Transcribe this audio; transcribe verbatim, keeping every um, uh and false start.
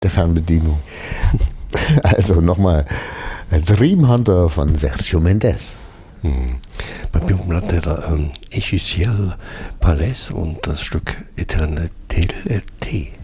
der Fernbedienung. Also nochmal Dream Hunter von Sergio Mendes. Hm. Bei mir bleibt der ähm, Echiziel Palais und das Stück Eternité.